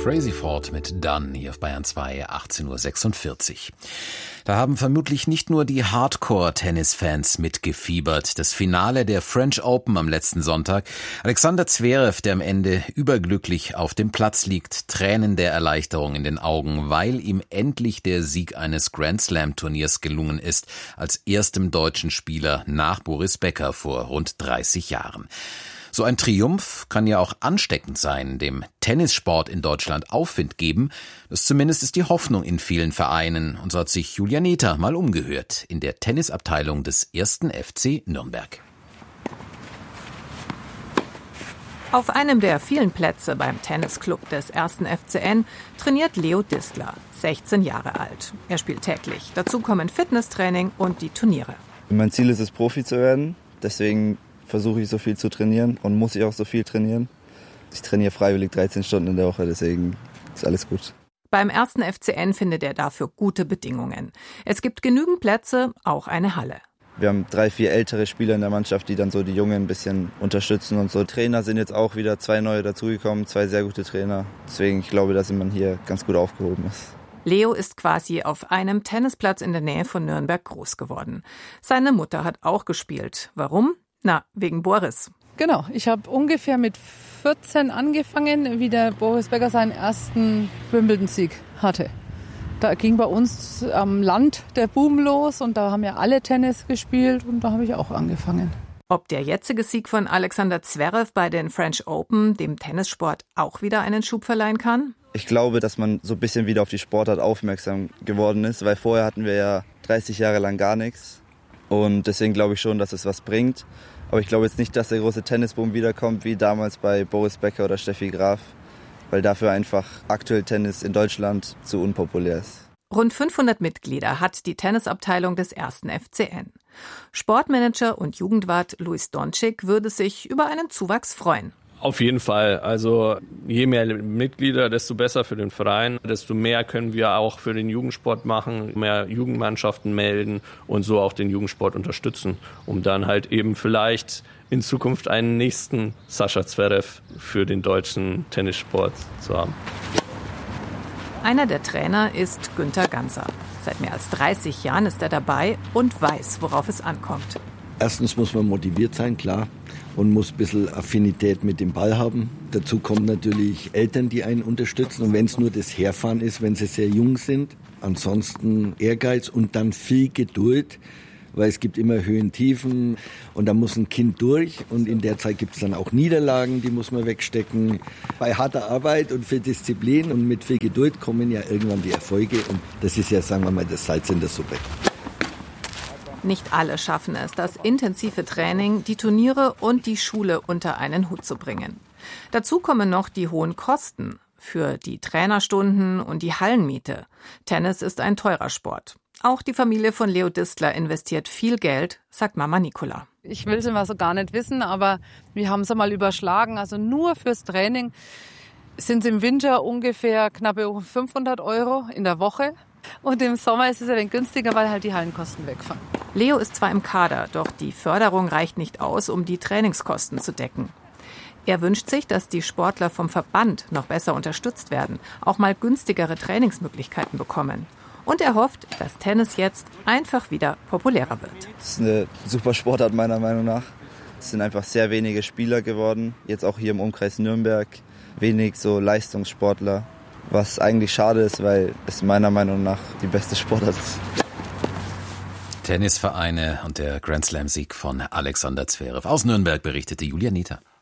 Crazy Ford mit Done hier auf Bayern 2, 18.46 Uhr. Da haben vermutlich nicht nur die Hardcore-Tennisfans mitgefiebert. Das Finale der French Open am letzten Sonntag. Alexander Zverev, der am Ende überglücklich auf dem Platz liegt, Tränen der Erleichterung in den Augen, weil ihm endlich der Sieg eines Grand-Slam-Turniers gelungen ist, als erstem deutschen Spieler nach Boris Becker vor rund 30 Jahren. So ein Triumph kann ja auch ansteckend sein, dem Tennissport in Deutschland Aufwind geben. Das zumindest ist die Hoffnung in vielen Vereinen. Und so hat sich Julia Nether mal umgehört in der Tennisabteilung des 1. FC Nürnberg. Auf einem der vielen Plätze beim Tennisclub des 1. FCN trainiert Leo Distler, 16 Jahre alt. Er spielt täglich. Dazu kommen Fitnesstraining und die Turniere. Mein Ziel ist es, Profi zu werden. Deswegen versuche ich so viel zu trainieren und muss ich auch so viel trainieren. Ich trainiere freiwillig 13 Stunden in der Woche, deswegen ist alles gut. Beim 1. FCN findet er dafür gute Bedingungen. Es gibt genügend Plätze, auch eine Halle. Wir haben 3-4 ältere Spieler in der Mannschaft, die dann so die Jungen ein bisschen unterstützen und so. Trainer sind jetzt auch wieder 2 neue dazugekommen, 2 sehr gute Trainer. Deswegen, ich glaube, dass man hier ganz gut aufgehoben ist. Leo ist quasi auf einem Tennisplatz in der Nähe von Nürnberg groß geworden. Seine Mutter hat auch gespielt. Warum? Na, wegen Boris. Genau, ich habe ungefähr mit 14 angefangen, wie der Boris Becker seinen ersten Wimbledon-Sieg hatte. Da ging bei uns am Land der Boom los und da haben ja alle Tennis gespielt und da habe ich auch angefangen. Ob der jetzige Sieg von Alexander Zverev bei den French Open dem Tennissport auch wieder einen Schub verleihen kann? Ich glaube, dass man so ein bisschen wieder auf die Sportart aufmerksam geworden ist, weil vorher hatten wir ja 30 Jahre lang gar nichts. Und deswegen glaube ich schon, dass es was bringt. Aber ich glaube jetzt nicht, dass der große Tennisboom wiederkommt, wie damals bei Boris Becker oder Steffi Graf, weil dafür einfach aktuell Tennis in Deutschland zu unpopulär ist. Rund 500 Mitglieder hat die Tennisabteilung des 1. FCN. Sportmanager und Jugendwart Luis Doncic würde sich über einen Zuwachs freuen. Auf jeden Fall. Also je mehr Mitglieder, desto besser für den Verein. Desto mehr können wir auch für den Jugendsport machen, mehr Jugendmannschaften melden und so auch den Jugendsport unterstützen, um dann halt eben vielleicht in Zukunft einen nächsten Sascha Zverev für den deutschen Tennissport zu haben. Einer der Trainer ist Günther Ganser. Seit mehr als 30 Jahren ist er dabei und weiß, worauf es ankommt. Erstens muss man motiviert sein, klar, und muss ein bisschen Affinität mit dem Ball haben. Dazu kommen natürlich Eltern, die einen unterstützen. Und wenn es nur das Herfahren ist, wenn sie sehr jung sind. Ansonsten Ehrgeiz und dann viel Geduld, weil es gibt immer Höhen, Tiefen. Und da muss ein Kind durch. Und in der Zeit gibt es dann auch Niederlagen, die muss man wegstecken. Bei harter Arbeit und viel Disziplin und mit viel Geduld kommen ja irgendwann die Erfolge. Und das ist ja, sagen wir mal, das Salz in der Suppe. Nicht alle schaffen es, das intensive Training, die Turniere und die Schule unter einen Hut zu bringen. Dazu kommen noch die hohen Kosten für die Trainerstunden und die Hallenmiete. Tennis ist ein teurer Sport. Auch die Familie von Leo Distler investiert viel Geld, sagt Mama Nicola. Ich will es immer so gar nicht wissen, aber wir haben es mal überschlagen. Also nur fürs Training sind es im Winter ungefähr knappe 500 € in der Woche. Und im Sommer ist es ein wenig günstiger, weil halt die Hallenkosten wegfallen. Leo ist zwar im Kader, doch die Förderung reicht nicht aus, um die Trainingskosten zu decken. Er wünscht sich, dass die Sportler vom Verband noch besser unterstützt werden, auch mal günstigere Trainingsmöglichkeiten bekommen. Und er hofft, dass Tennis jetzt einfach wieder populärer wird. Das ist eine super Sportart meiner Meinung nach. Es sind einfach sehr wenige Spieler geworden, jetzt auch hier im Umkreis Nürnberg. Wenig so Leistungssportler, was eigentlich schade ist, weil es meiner Meinung nach die beste Sportart ist. Tennisvereine und der Grand Slam-Sieg von Alexander Zverev. Aus Nürnberg berichtete Julia Nether.